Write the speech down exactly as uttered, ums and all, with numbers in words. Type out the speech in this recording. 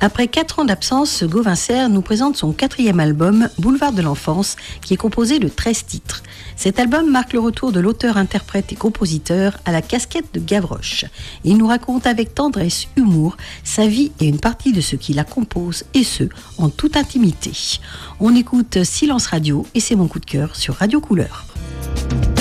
Après quatre ans d'absence, Gauvin Serre nous présente son quatrième album, Boulevard de l'Enfance, qui est composé de treize titres. Cet album marque le retour de l'auteur, interprète et compositeur à la casquette de Gavroche. Il nous raconte avec tendresse, humour, sa vie et une partie de ce qui la compose, et ce, en toute intimité. On écoute Silence Radio et c'est mon coup de cœur sur Radio Couleur.